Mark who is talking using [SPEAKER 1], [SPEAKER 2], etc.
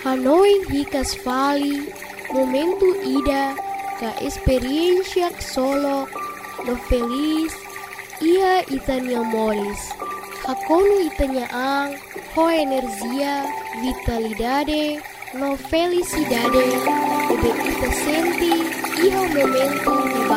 [SPEAKER 1] Hanoi hikas vali, momento ida, ka experiencia solo, no feliz, ia itania moris. Hakonu itania ang, ho energia, vitalidade, no felicidade, ube ita senti, iho momento